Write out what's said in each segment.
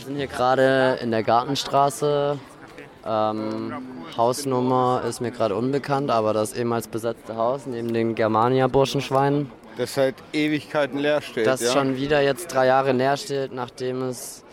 Wir sind hier gerade in der Gartenstraße. Hausnummer ist mir gerade unbekannt, aber das ehemals besetzte Haus neben den Germania-Burschenschweinen, Das seit Ewigkeiten leer steht, das ja? schon wieder jetzt 3 Jahre leer steht, nachdem es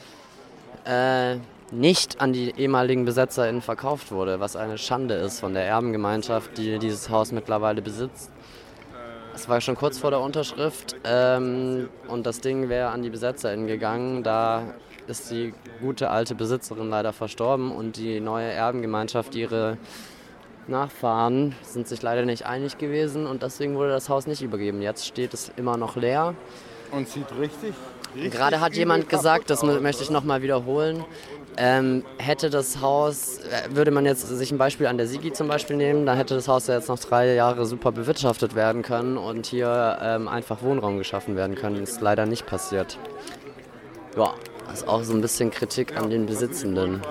nicht an die ehemaligen BesetzerInnen verkauft wurde, was eine Schande ist von der Erbengemeinschaft, die dieses Haus mittlerweile besitzt. Es war schon kurz vor der Unterschrift und das Ding wäre an die BesetzerInnen gegangen. Da ist die gute alte Besitzerin leider verstorben und die neue Erbengemeinschaft, ihre Nachfahren, sind sich leider nicht einig gewesen und deswegen wurde das Haus nicht übergeben. Jetzt steht es immer noch leer. Und sieht richtig Gerade hat jemand gesagt, das möchte ich nochmal wiederholen, hätte das Haus, würde man jetzt sich ein Beispiel an der Sigi zum Beispiel nehmen, da hätte das Haus ja jetzt noch 3 Jahre super bewirtschaftet werden können und hier einfach Wohnraum geschaffen werden können. Ist leider nicht passiert. Ja, das ist auch so ein bisschen Kritik an den Besitzenden.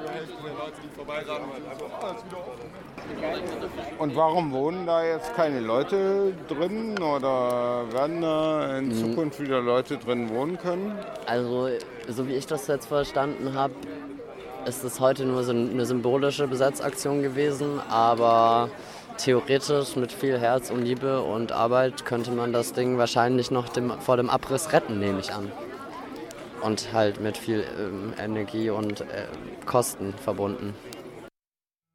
Und warum wohnen da jetzt keine Leute drin oder werden da in Zukunft wieder Leute drin wohnen können? Also, so wie ich das jetzt verstanden habe, ist es heute nur so eine symbolische Besetzaktion gewesen, aber theoretisch mit viel Herz und Liebe und Arbeit könnte man das Ding wahrscheinlich noch vor dem Abriss retten, nehme ich an. Und halt mit viel Energie und Kosten verbunden.